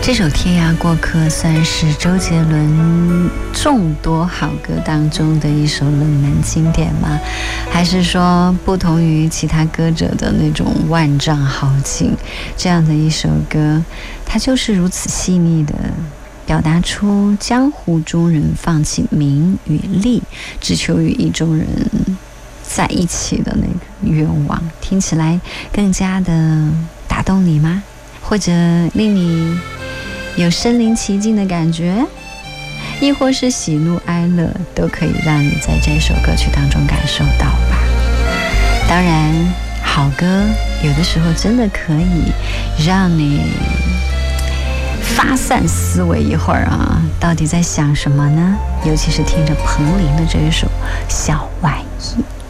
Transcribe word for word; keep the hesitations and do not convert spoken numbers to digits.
这首《天涯过客》算是周杰伦众多好歌当中的一首冷门经典吗？还是说不同于其他歌者的那种万丈豪情，这样的一首歌它就是如此细腻的表达出江湖中人放弃名与利，只求与意中人在一起的那个愿望，听起来更加的打动你吗？或者令你有身临其境的感觉，亦或是喜怒哀乐，都可以让你在这首歌曲当中感受到吧。当然好歌有的时候真的可以让你发散思维一会儿啊，到底在想什么呢？尤其是听着彭羚的这一首《小外衣》。